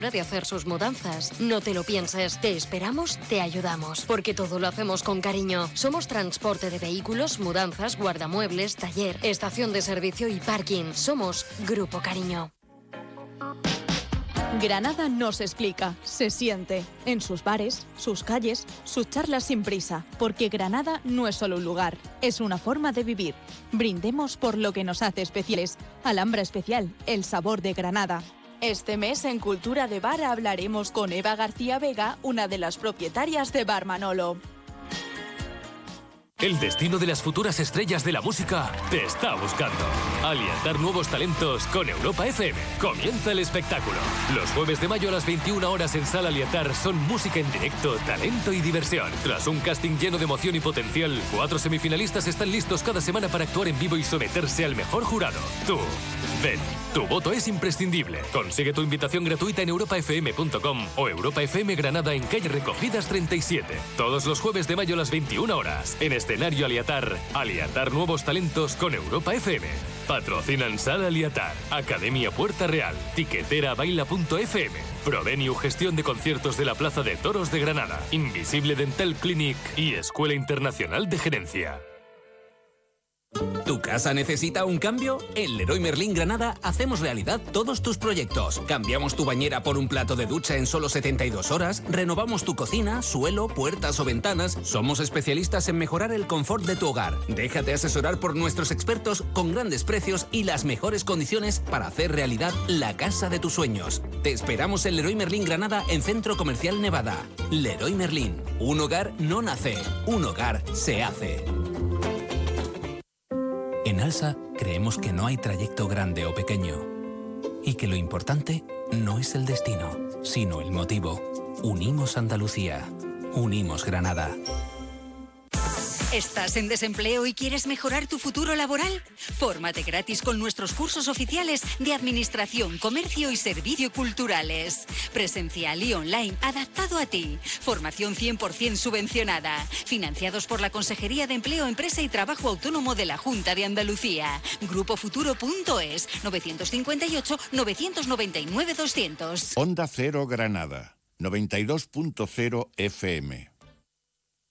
de hacer sus mudanzas. No te lo pienses, te esperamos, te ayudamos, porque todo lo hacemos con cariño. Somos transporte de vehículos, mudanzas, guardamuebles, taller, estación de servicio y parking. Somos Grupo Cariño. Granada nos explica, se siente, en sus bares, sus calles, sus charlas sin prisa, porque Granada no es solo un lugar, es una forma de vivir. Brindemos por lo que nos hace especiales. Alhambra Especial, el sabor de Granada. Este mes en Cultura de Bar hablaremos con Eva García Vega, una de las propietarias de Bar Manolo. El destino de las futuras estrellas de la música te está buscando. Alientar nuevos talentos con Europa FM. Comienza el espectáculo. Los jueves de mayo a las 21 horas en Sala Alientar son música en directo, talento y diversión. Tras un casting lleno de emoción y potencial, 4 semifinalistas están listos cada semana para actuar en vivo y someterse al mejor jurado. Tú, ven, tu voto es imprescindible. Consigue tu invitación gratuita en europafm.com o Europa FM Granada en calle Recogidas 37. Todos los jueves de mayo a las 21 horas. En escenario Aliatar. Aliatar nuevos talentos con Europa FM. Patrocinan Sala Aliatar, Academia Puerta Real, Tiquetera Baila.fm, Provenio Gestión de Conciertos de la Plaza de Toros de Granada, Invisible Dental Clinic y Escuela Internacional de Gerencia. ¿Tu casa necesita un cambio? En Leroy Merlin Granada hacemos realidad todos tus proyectos. Cambiamos tu bañera por un plato de ducha en solo 72 horas, renovamos tu cocina, suelo, puertas o ventanas. Somos especialistas en mejorar el confort de tu hogar. Déjate asesorar por nuestros expertos con grandes precios y las mejores condiciones para hacer realidad la casa de tus sueños. Te esperamos en Leroy Merlin Granada en Centro Comercial Nevada. Leroy Merlin. Un hogar no nace, un hogar se hace. En Alsa creemos que no hay trayecto grande o pequeño y que lo importante no es el destino, sino el motivo. Unimos Andalucía, unimos Granada. ¿Estás en desempleo y quieres mejorar tu futuro laboral? Fórmate gratis con nuestros cursos oficiales de Administración, Comercio y Servicios Culturales. Presencial y online, adaptado a ti. Formación 100% subvencionada. Financiados por la Consejería de Empleo, Empresa y Trabajo Autónomo de la Junta de Andalucía. Grupofuturo.es 958 999 200. Onda Cero Granada, 92.0 FM.